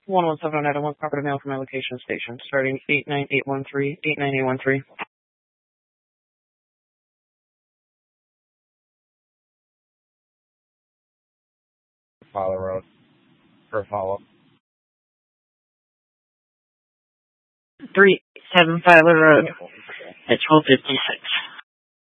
117 property mail from my location station, starting 89813, 89813. Fowler Road for a follow-up. 37 Fowler Road at 1256.